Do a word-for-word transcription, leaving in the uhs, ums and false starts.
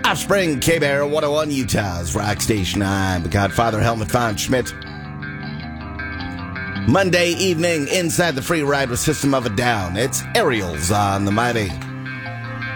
Offspring, K-Bear, one oh one Utah's Rock Station. I'm the Godfather, Helmut von Schmidt. Monday evening, inside the free ride with System of a Down. It's Aerials on the Mighty.